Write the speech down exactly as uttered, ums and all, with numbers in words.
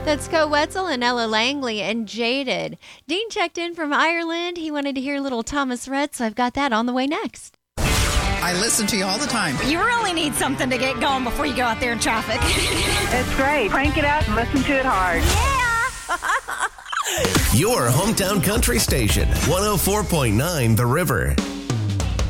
That's Co Wetzel and Ella Langley and Jaded. Dean checked in from Ireland. He wanted to hear little Thomas Rhett, so I've got that on the way next. I listen to you all the time. You really need something to get going before you go out there in traffic. It's great. Crank it up and listen to it hard. Yeah! Your hometown country station, one oh four point nine The River.